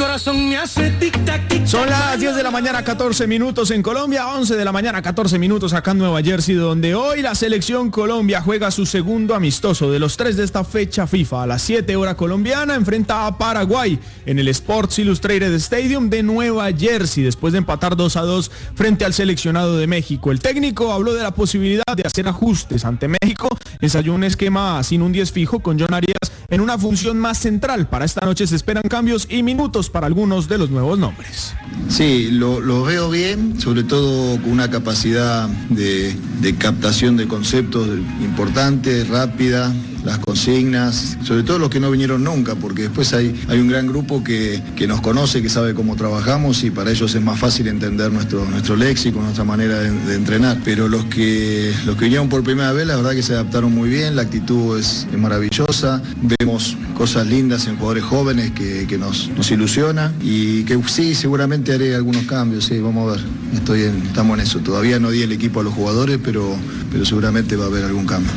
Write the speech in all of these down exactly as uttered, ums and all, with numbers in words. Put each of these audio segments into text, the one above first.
corazón me hace tic-tac, tic-tac. Son las diez de la mañana, catorce minutos en Colombia, once de la mañana, catorce minutos acá en Nueva Jersey, donde hoy la selección Colombia juega su segundo amistoso de los tres de esta fecha FIFA. A las siete hora colombiana enfrenta a Paraguay en el Sports Illustrated Stadium de Nueva Jersey, después de empatar dos a dos frente al seleccionado de México. El técnico habló de la posibilidad de hacer ajustes ante México, ensayó un esquema sin un diez fijo con John Arias en una función más central. Para esta noche se esperan cambios y minutos para algunos de los nuevos nombres. Sí, lo, lo veo bien, sobre todo con una capacidad de, de captación de conceptos importante, rápida, las consignas, sobre todo los que no vinieron nunca, porque después hay, hay un gran grupo que, que nos conoce, que sabe cómo trabajamos y para ellos es más fácil entender nuestro, nuestro léxico, nuestra manera de, de entrenar. Pero los que, los que vinieron por primera vez, la verdad que se adaptaron muy bien, la actitud es, es maravillosa, vemos cosas lindas en jugadores jóvenes que, que nos, nos ilusiona y que sí, seguramente haré algunos cambios, sí, vamos a ver, estoy en, estamos en eso. Todavía no di el equipo a los jugadores, pero, pero seguramente va a haber algún cambio.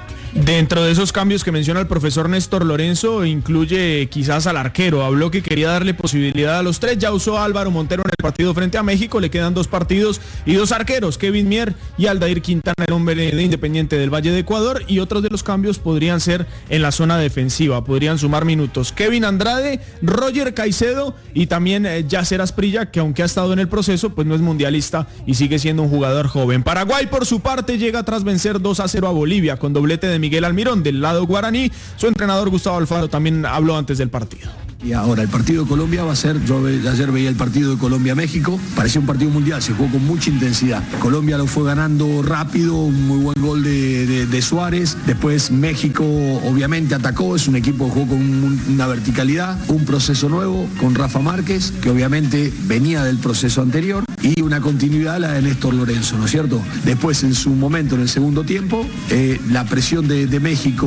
Dentro de esos cambios que menciona el profesor Néstor Lorenzo, incluye quizás al arquero. Habló que quería darle posibilidad a los tres. Ya usó a Álvaro Montero en el partido frente a México. Le quedan dos partidos y dos arqueros, Kevin Mier y Aldair Quintana, el hombre de Independiente del Valle de Ecuador. Y otros de los cambios podrían ser en la zona defensiva. Podrían sumar minutos Kevin Andrade, Roger Caicedo y también eh, Yasser Asprilla, que aunque ha estado en el proceso, pues no es mundialista y sigue siendo un jugador joven. Paraguay, por su parte, llega tras vencer dos a cero a Bolivia con doblete de Miguel Almirón del lado guaraní. Su entrenador Gustavo Alfaro también habló antes del partido. Y ahora el partido de Colombia va a ser, yo ayer veía el partido de Colombia-México, parecía un partido mundial, se jugó con mucha intensidad. Colombia lo fue ganando rápido, un muy buen gol de, de, de Suárez. Después México obviamente atacó, es un equipo que jugó con un, una verticalidad, un proceso nuevo con Rafa Márquez, que obviamente venía del proceso anterior, y una continuidad la de Néstor Lorenzo, ¿no es cierto? Después en su momento, en el segundo tiempo, eh, la presión de, de México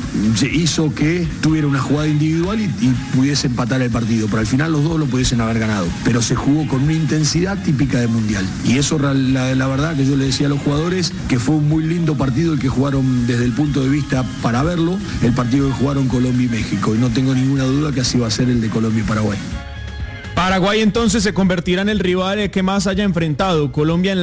hizo que tuviera una jugada individual y, y pudiese empatar el partido, pero al final los dos lo pudiesen haber ganado, pero se jugó con una intensidad típica de mundial, y eso la, la verdad que yo le decía a los jugadores que fue un muy lindo partido el que jugaron desde el punto de vista para verlo, el partido que jugaron Colombia y México, y no tengo ninguna duda que así va a ser el de Colombia y Paraguay. Paraguay entonces se convertirá en el rival que más haya enfrentado Colombia en la